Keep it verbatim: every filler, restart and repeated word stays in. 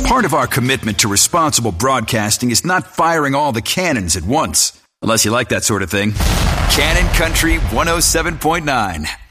Part of our commitment to responsible broadcasting is not firing all the cannons at once. Unless you like that sort of thing. Cannon Country one oh seven point nine.